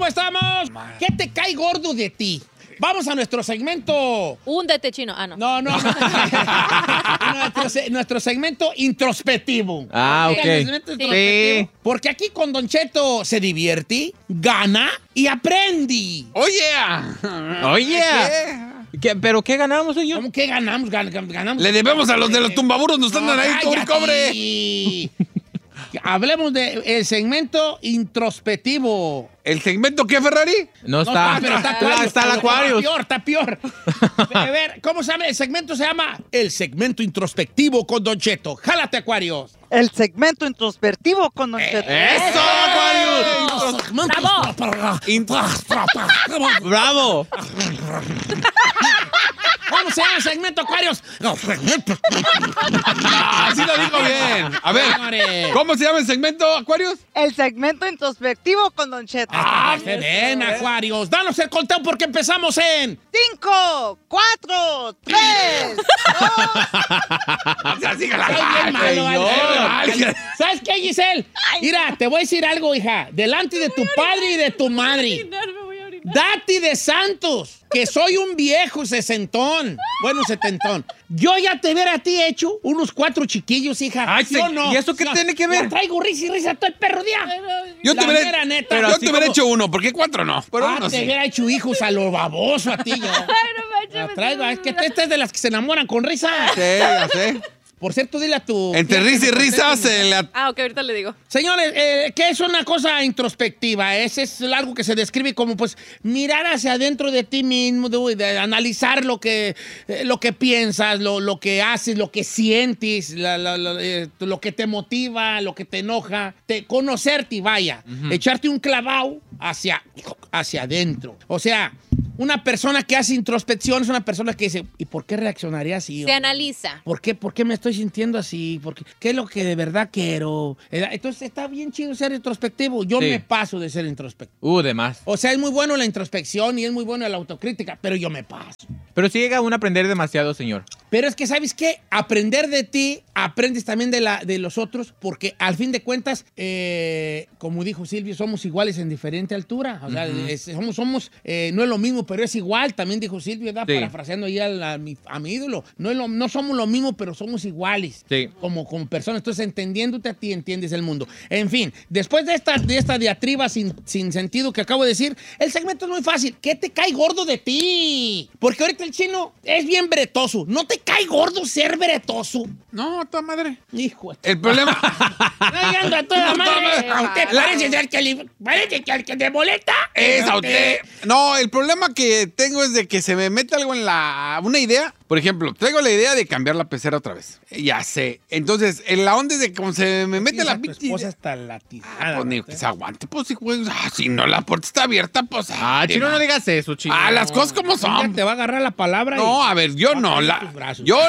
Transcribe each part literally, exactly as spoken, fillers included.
¿cómo estamos? ¿Qué te cae gordo de ti? Vamos a nuestro segmento. Húndete, chino. Ah, no. No, no. nuestro, se- nuestro segmento introspectivo. Ah, ok. El segmento introspectivo. Sí. Porque aquí con Don Cheto se divierte, gana y aprende. Oye, Oye. ¿Qué- ¿Pero qué ganamos, señor? ¿Cómo que ganamos? Gan- gan- ganamos. le debemos a los de los tumbaburos, nos andan ahí cobre y cobre. cobre. Hablemos del segmento introspectivo. ¿El segmento qué, Ferrari? No está. Ah, pero está Ah, Aquarius. está el pero Aquarius. Está peor, está peor. A ver, ¿cómo se llama? El segmento se llama el segmento introspectivo con Don Cheto. ¡Jálate, Aquarius! El segmento introspectivo con Don Cheto. ¡Eso, Aquarius! ¡Bravo! ¿Cómo se llama el segmento, Aquarius? Ah, sí lo dijo bien. A ver, Señores. ¿cómo se llama el segmento, Aquarius? El segmento introspectivo con Don Cheto. Ah, qué bien, Aquarius. Danos el conteo porque empezamos en... Cinco, cuatro, tres, dos. O sea, sígala. Soy bien malo, señor. Giselle. ¿Sabes qué, Giselle? Mira, te voy a decir algo, hija. Delante de tu padre y de tu madre. Dati de Santos, que soy un viejo sesentón. Bueno, setentón. Yo ya te hubiera a ti hecho unos cuatro chiquillos, hija. Ay, ¿Sí se- o no? ¿y eso qué Ya- tiene que ver? ya traigo risa y risa todo el perro día. Yo La te hubiera, mera neta. pero yo así te hubiera como- hecho uno, ¿por qué cuatro no? Pero Ah, uno te sí. hubiera hecho hijos a lo baboso a ti yo. La traigo, es que esta es de las que se enamoran con risa. Sí, ya sé. Por cierto, dile a tu... Entre risa y risa se le... Ah, ok, ahorita le digo. Señores, eh, ¿qué es una cosa introspectiva? Ese es algo que se describe como, pues, mirar hacia adentro de ti mismo, de, de analizar lo que, eh, lo que piensas, lo, lo que haces, lo que sientes, la- la- la- eh, lo que te motiva, lo que te enoja, te, conocerte, vaya, echarte un clavado hacia, hacia adentro. O sea, una persona que hace introspección es una persona que dice, ¿y por qué reaccionaría así? Se hombre? analiza. ¿Por qué, ¿Por qué me estoy sintiendo así? ¿Por qué, ¿Qué es lo que de verdad quiero? Entonces está bien chido ser introspectivo. Yo Sí. me paso de ser introspectivo. Uh, de más. O sea, es muy bueno la introspección y es muy bueno la autocrítica, pero yo me paso. Pero sí llega uno a aprender demasiado, señor. Pero es que, ¿sabes qué? Aprender de ti, aprendes también de, la, de los otros, porque al fin de cuentas, eh, como dijo Silvio, somos iguales en diferente altura. O sea, es- somos, somos eh, no es lo mismo, pero es igual. También dijo Silvio, ¿verdad? Sí. Parafraseando ahí a, la- a mi, a mi ídolo. No, es lo- no somos lo mismo, pero somos iguales. Sí. Como, como personas. Entonces, entendiéndote a ti, entiendes el mundo. En fin, después de esta, de esta diatriba sin, sin sentido que acabo de decir, el segmento es muy fácil. ¿Qué te cae gordo de ti? Porque ahorita el chino es bien bretoso. ¿No te cae gordo ser bretoso? No, toda madre. Hijo de... El problema... Ay, anda a toda No, madre. toda A usted madre. parece ser que le... Parece que al que te molesta Es a usted. No, el problema que tengo es de que se me mete algo en la... Una idea. Por ejemplo, traigo la idea de cambiar la pecera otra vez. Ya sé. Entonces, en la onda es de que como se me mete la Tu pinche esposa idea- está latizada. Ah, pues ni que se aguante, pues sí, güey. Ah, si no la puerta está abierta, pues... Ah, chino, no digas eso, chino. Ah, las cosas como Ella son. te va a agarrar la palabra. No, y... a ver, yo va a no, caer en la, tus brazos. yo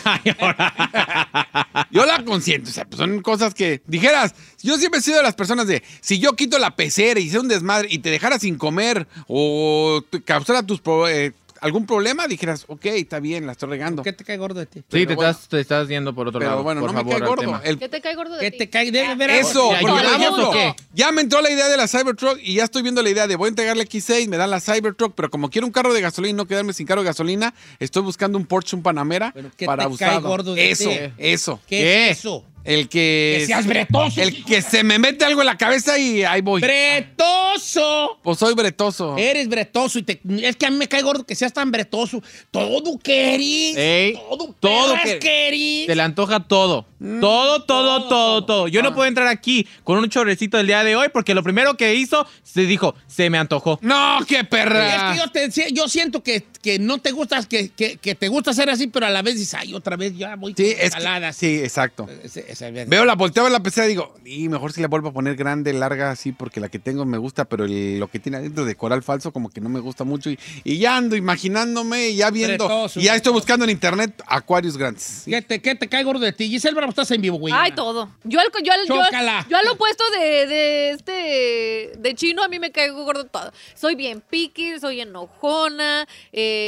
la, yo la consiento, o sea, pues son cosas que, dijeras, yo siempre he sido de las personas de, si yo quito la pecera y hice un desmadre y te dejara sin comer o te causara tus pro- eh, algún problema, dijeras, ok, está bien, la estoy regando. ¿Qué te cae gordo de ti? Sí, Pero te, bueno. estás, te estás yendo por otro Pero lado. bueno, por no me favor, cae al gordo. tema. El- ¿Qué te cae gordo de ¿Qué ti? te cae? Debe ver Eso, ¿Y porque por ayudamos ejemplo, o qué? ya me entró la idea de la Cybertruck y ya estoy viendo la idea de voy a entregarle X seis, me dan la Cybertruck, pero como quiero un carro de gasolina y no quedarme sin carro de gasolina, estoy buscando un Porsche, un Panamera Pero ¿qué para te usado. cae gordo de eso, ti? eso. ¿Qué, ¿Qué? es eso? El que... Que seas bretoso. El que se me mete algo en la cabeza y ahí voy. ¡Bretoso! Pues soy bretoso. Eres bretoso y te, es que a mí me cae gordo que seas tan bretoso. Todo querís. Ey, todo todo perras que- querís. Te le antoja todo. Todo, todo, todo, todo. Yo no puedo entrar aquí con un chorrecito del día de hoy porque lo primero que hizo, se dijo, se me antojó. No, qué perra. Es que yo, te, si- yo siento que, que no te gustas, que, que, que te gusta ser así, pero a la vez dices, ay, otra vez ya voy Sí, con es que- ensaladas. sí, exacto. Ese- ese- ese- Veo la volteaba en la pecera y digo, y mejor si la vuelvo a poner grande, larga, así, porque la que tengo me gusta, pero el- lo que tiene adentro de coral falso como que no me gusta mucho. Y, y ya ando imaginándome, y ya viendo, Bretoso, y ya estoy bretoso. buscando en internet acuarios grandes. ¿Qué te, qué te cae gordo de ti? Giselle Bravo, estás en vivo, güey. Ay, todo. Yo al, yo al, yo, Chócala. yo al opuesto de, de este de chino, a mí me caigo gordo todo. Soy bien picky, soy enojona,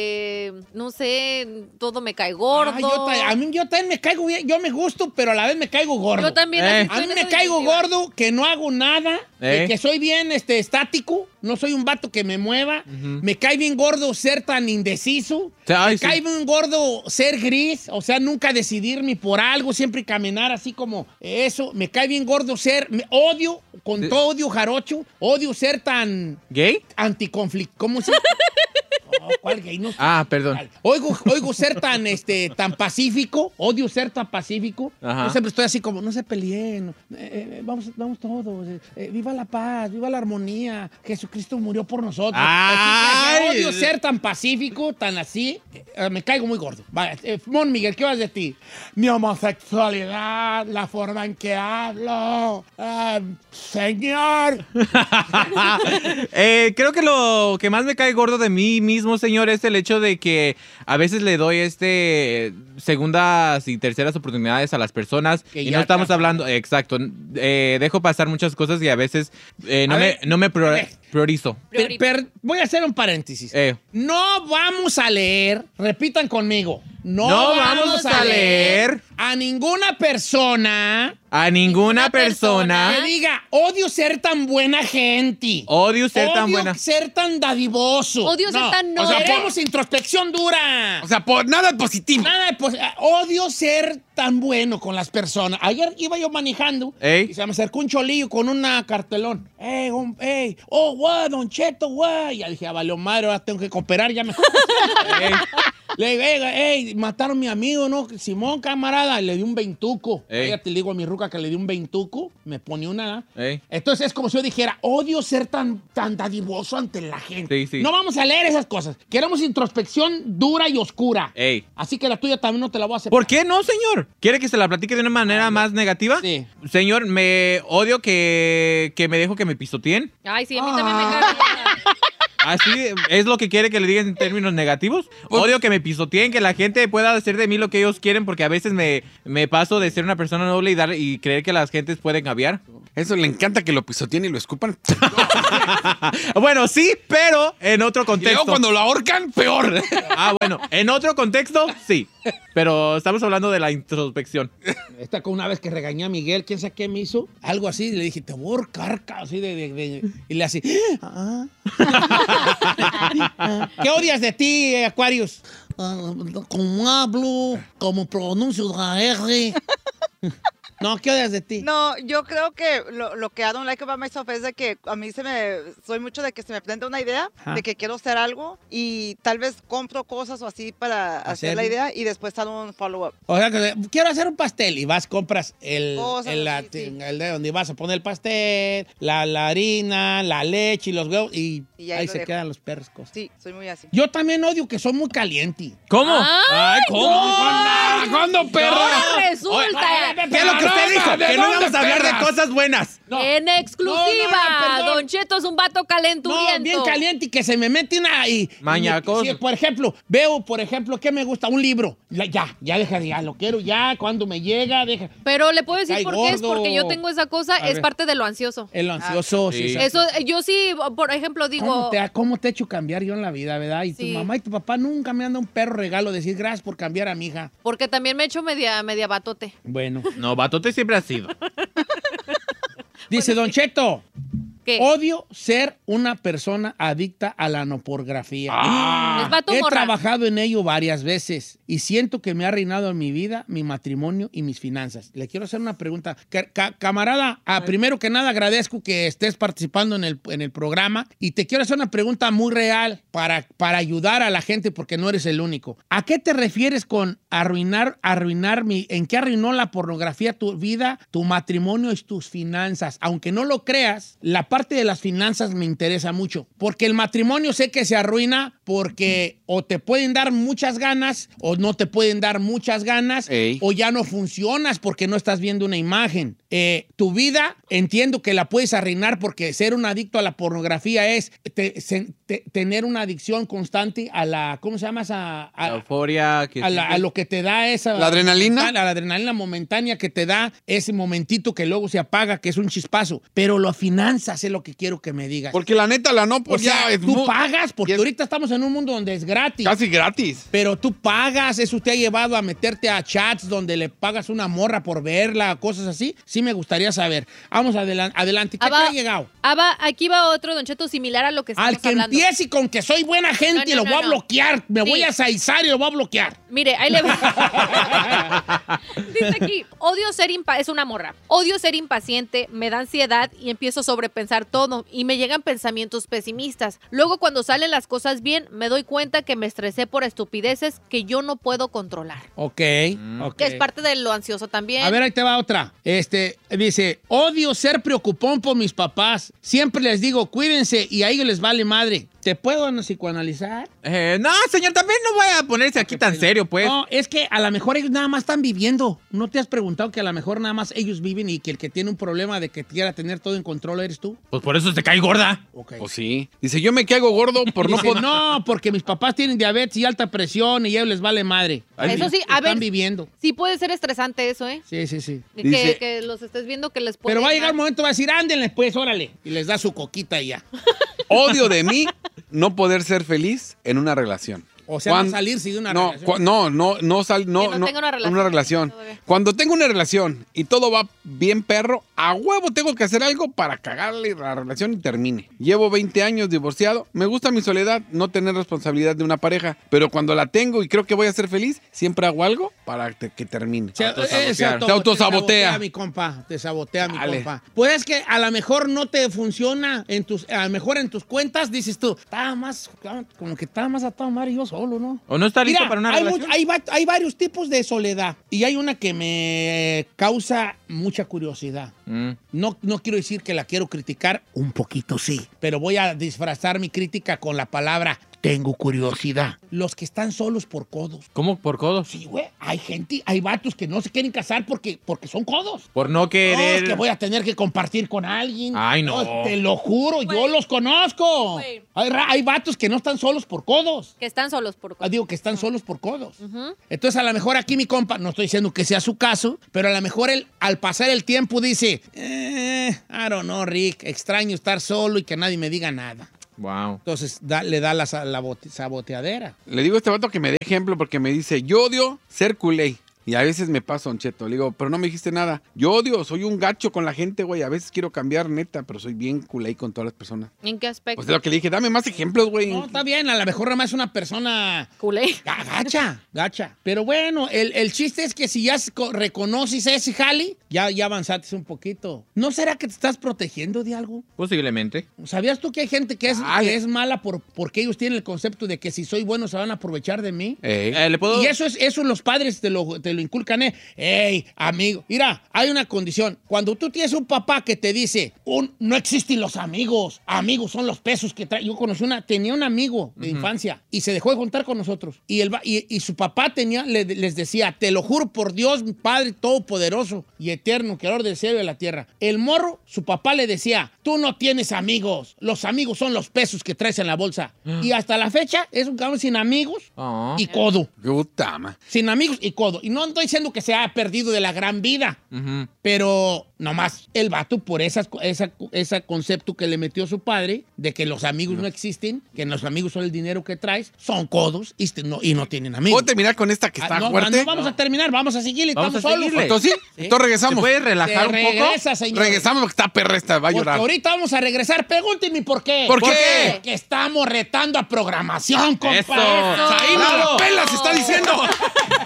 eh, no sé, todo me cae gordo. Ay, yo ta- a mí yo también me caigo bien, yo me gusto, pero a la vez me caigo gordo. Yo también. Eh. así A estoy mí en me esa caigo disyuntiva. gordo, que no hago nada, Eh. que, que soy bien este, estático, no soy un vato que me mueva. Me cae bien gordo ser tan indeciso. Sí, ay, me sí. cae bien gordo ser gris, o sea, nunca decidirme por algo, siempre caminar así como eso. Me cae bien gordo ser, me odio, con Sí. todo odio jarocho, odio ser tan ¿Gay? anticonflicto. ¿Cómo se No, ¿cuál gay? No sé. Ah, perdón. Oigo, oigo ser tan, este, tan pacífico, odio ser tan pacífico. Ajá. Yo siempre estoy así como, no se peleen, eh, eh, vamos, vamos todos, eh, eh, viva la paz, viva la armonía, Jesucristo murió por nosotros. ¡Ay! Así que, odio ser tan pacífico, tan así, eh, me caigo muy gordo. Vaya, eh, Mon Miguel, ¿qué vas de ti? Mi homosexualidad, la forma en que hablo, ah, señor. Eh, creo que lo que más me cae gordo de mí mismo, señor, es el hecho de que a veces le doy este segundas y terceras oportunidades a las personas Que y ya no estamos te- hablando, exacto, eh, dejo pasar muchas cosas y a veces eh, no, A me, ver, no me prior- a ver. priorizo. Per- per- voy a hacer un paréntesis. Eh. No vamos a leer, repitan conmigo, no, No vamos a leer a ninguna persona a ninguna persona. que diga, odio ser tan buena gente. Odio ser tan Odio buena. ser tan dadivoso. Odio ser tan O sea, noble. queremos introspección dura. O sea, por nada positivo. Nada de pos- odio ser tan bueno con las personas. Ayer iba yo manejando Ey. y se me acercó un cholillo con una cartelón. Ey, un- ey, oh, güey, don Cheto, güey. Y ya dije, ah, vale, madre, ahora tengo que cooperar, ya me... Ey. Le digo, ey, ey, mataron a mi amigo, ¿no? Simón, camarada, y le di un veintuco. Ey. Ella te digo a mi ruca que le di un veintuco, me pone una... Ey. Entonces es como si yo dijera, odio ser tan, tan dadivoso ante la gente. Sí, sí. No vamos a leer esas cosas. Queremos introspección dura y oscura. Ey. Así que la tuya también no te la voy a aceptar. ¿Por qué no, señor? ¿Quiere que se la platique de una manera más negativa? Sí. Señor, me odio que, que me dejo que me pisoteen. Ay, sí, a mí también me cae bien. ¿Así es lo que quiere que le diga en términos negativos? Odio que me pisoteen, que la gente pueda hacer de mí lo que ellos quieren, porque a veces me, me paso de ser una persona noble y, dar, y creer que las gentes pueden cambiar. Eso le encanta que lo pisoteen y lo escupan. Bueno, sí, pero en otro Y luego contexto. cuando lo ahorcan, peor. Ah, bueno, en otro contexto, sí. Pero estamos hablando de la introspección. Esta con una vez que regañé a Miguel, ¿quién sabe qué me hizo? Algo así, le dije, te voy a ahorcar, ca-", así de, de- de- y le así. "Ah". ¿Qué odias de ti, eh, Aquarius? Como hablo, como pronuncio la R. No, ¿qué odias de ti? No, yo creo que lo, lo que I don't like about myself es de que a mí se me, soy mucho de que se me prende una idea, Ajá. de que quiero hacer algo y tal vez compro cosas o así para hacer la Hacerlo. idea y después hago un follow-up. O sea, que quiero hacer un pastel y vas, compras el, Cosas el, la- así, sí. el de donde vas a poner el pastel, la, la harina, la leche y los huevos y, Y ahí ahí lo se dejo. quedan los perros cosas. Sí, soy muy así. Yo también odio que soy muy caliente. ¿Cómo? Ay, ¿cómo? Ah, ¿Cuándo, perro? Ahora resulta. ¿Qué es lo que usted no, dijo? ¿de Que no dónde, íbamos a hablar perras? de cosas buenas. No. En exclusiva, No, no, no, perdón. Don Cheto es un vato calenturiento. No, bien caliente y que se me mete una y... Mañacoso. y me- sí, por ejemplo, veo, por ejemplo, ¿qué me gusta? Un libro. Ya, ya, ya deja de, ya lo quiero, ya, cuando me llega, deja. Pero le puedo decir Cae por qué es gordo. porque yo tengo esa cosa, A es ver. parte de lo ansioso. El ansioso, sí. sí. exacto. Eso, eh, yo sí, por ejemplo, digo, ¿Cómo te, ha- ¿Cómo te he hecho cambiar yo en la vida, verdad? Y tu Sí. mamá y tu papá nunca me han dado un perro regalo, decir gracias por cambiar a mi hija. porque también me he hecho media, media batote. Bueno. No, batote siempre ha sido. Dice Don Cheto, ¿Qué? odio ser una persona adicta a la noporgrafía. Es vato He morra. trabajado en ello varias veces y siento que me ha arruinado en mi vida, mi matrimonio y mis finanzas. Le quiero hacer una pregunta. Ca- ca- camarada, ah, primero que nada agradezco que estés participando en el, en el programa y te quiero hacer una pregunta muy real para, para ayudar a la gente porque no eres el único. ¿A qué te refieres con arruinar, arruinar mi, en qué arruinó la pornografía tu vida, tu matrimonio y tus finanzas? Aunque no lo creas, la parte de las finanzas me interesa mucho porque el matrimonio sé que se arruina porque o te pueden dar muchas ganas o no te pueden dar muchas ganas Ey. o ya no funcionas porque no estás viendo una imagen. Eh, tu vida entiendo que la puedes arruinar porque ser un adicto a la pornografía es te- se- te- tener una adicción constante a la, ¿cómo se llama? esa? A, La euforia. Que a, la- a lo que te da esa... ¿La adrenalina? A la adrenalina momentánea que te da ese momentito que luego se apaga, que es un chispazo. Pero las finanzas es lo que quiero que me digas. Porque la neta, la no, o pues sea, ya es tú mu- pagas, porque y es- ahorita estamos en un mundo donde es gratis. Casi gratis. Pero tú pagas, eso te ha llevado a meterte a chats donde le pagas una morra por verla, cosas así. Sí me gustaría saber. Vamos adelan- adelante. ¿Qué Ah, va- te ha llegado? Ah, va, aquí va otro, Don Cheto, similar a lo que estamos Al que hablando. empiece con que soy buena gente No, no, y lo no, voy a no. bloquear. Me Sí. voy a saizar y lo voy a bloquear. Mire, ahí le va. Dice aquí, odio ser impaciente, es una morra. Odio ser impaciente, me da ansiedad y empiezo a sobrepensar todo y me llegan pensamientos pesimistas. Luego cuando salen las cosas bien, me doy cuenta que me estresé por estupideces que yo no puedo controlar. Ok, ok. Que es parte de lo ansioso también. A ver, ahí te va otra. Este, dice, odio ser preocupón por mis papás. Siempre les digo, cuídense y a ellos les vale madre. ¿Te puedo no, psicoanalizar? Eh, no, señor, también no voy a ponerse aquí tan serio, pues. No, es que a lo mejor ellos nada más están viviendo. ¿No te has preguntado que a lo mejor nada más ellos viven y que el que tiene un problema de que quiera tener todo en control eres tú? Pues por eso te cae gorda. Ok. Pues sí. Dice, yo me caigo gordo por no Dice, poder... no, porque mis papás tienen diabetes y alta presión y a ellos les vale madre. Eso sí, a Están ver. viviendo. Sí puede ser estresante eso, ¿eh? Sí, sí, sí. Que, Dice- que los estés viendo que les puede Pero va a llegar un llegar. momento, va a decir, ándenle pues, órale. Y les da su coquita y ya. Odio de mí no poder ser feliz en una relación. O sea, Cuan- no salirse de una no, relación. cua- no, no, no sal, no, Que no tenga una relación una relación. todavía. Cuando tengo una relación y todo va bien perro, a huevo tengo que hacer algo para cagarle la relación y termine. Llevo veinte años divorciado, me gusta mi soledad, no tener responsabilidad de una pareja, pero cuando la tengo y creo que voy a ser feliz, siempre hago algo para te- que termine. Se, Autosabotear. eh, se auto- Te autosabotea. Te sabotea, mi compa. Te sabotea, mi Dale. compa. Pues es que a lo mejor no te funciona en tus, a lo mejor en tus cuentas dices tú, estaba más, como que estaba más a toda madre yo solo, ¿no? ¿O no está listo Mira, para una hay, relación? mu- hay va- hay varios tipos de soledad y hay una que me causa mucha curiosidad. Mm. No, no quiero decir que la quiero criticar, un poquito sí, pero voy a disfrazar mi crítica con la palabra tengo curiosidad. Los que están solos por codos. ¿Cómo? ¿Por codos? Sí, güey, hay gente, hay vatos que no se quieren casar porque, porque son codos. Por no No, es querer... que voy a tener que compartir con alguien. Ay, no. Te lo juro, yo Güey. los conozco. Güey. Hay, ra- hay vatos que no están solos por codos. Que están solos por Ah, digo que están solos por codos. Ujú. Entonces, a lo mejor aquí mi compa, no estoy diciendo que sea su caso, pero a lo mejor él, al pasar el tiempo, dice, eh, I don't know, Rick, extraño estar solo y que nadie me diga nada. Wow. Entonces, da- le da la, sa- la bote- saboteadera. Le digo a este vato que me dé ejemplo porque me dice, yo odio ser culé. Y a veces me paso, Don Cheto. Le digo, pero no me dijiste nada. Yo odio, soy un gacho con la gente, güey. A veces quiero cambiar, neta, pero soy bien culé con todas las personas. ¿En qué aspecto? Pues es lo que le dije, dame más ejemplos, güey. No, está bien, a lo mejor nada más es una persona Culé. ga- gacha, gacha. Pero bueno, el, el chiste es que si ya se co- reconoces ese jali, ya, ya avanzaste un poquito. ¿No será que te estás protegiendo de algo? Posiblemente. ¿Sabías tú que hay gente que es, Dale. que es mala por, porque ellos tienen el concepto de que si soy bueno se van a aprovechar de mí? Ey. Eh, ¿Le puedo...? Y eso es eso los padres te lo, te lo inculcan, ¿eh? Ey, amigo, mira, hay una condición. Cuando tú tienes un papá que te dice, un, no existen los amigos, amigos son los pesos que trae. Yo conocí una, tenía un amigo de infancia y se dejó de juntar con nosotros. Y, el, va- y, y su papá tenía, le- les decía, te lo juro por Dios, mi Padre Todopoderoso y Eterno, Creador del cielo y de la tierra. El morro, su papá le decía, tú no tienes amigos, los amigos son los pesos que traes en la bolsa. Y hasta la fecha es un cabrón sin amigos Ah. y codo. Puta, ma. Sin amigos y codo. Y no estoy diciendo que se haya perdido de la gran vida, Ujú. pero nomás el vato por esas, esa, ese concepto que le metió su padre de que los amigos no existen, que los amigos son el dinero que traes, son codos y no, y no tienen amigos. ¿Puedo terminar con esta que está Ah, no, fuerte? no vamos a terminar, vamos a seguirle, Vamos estamos a solos. seguirle. Entonces, sí, Sí. entonces ¿Se regresamos. puede Se relajar un poco? regresa, señor. Regresamos porque está perra esta, va a Porque llorar. ahorita vamos a regresar. Pregúntenme por qué. ¿Por qué? Que estamos retando a programación, compa. Eso. Ahí no ¡Bravo! lo ¡Pela se está diciendo!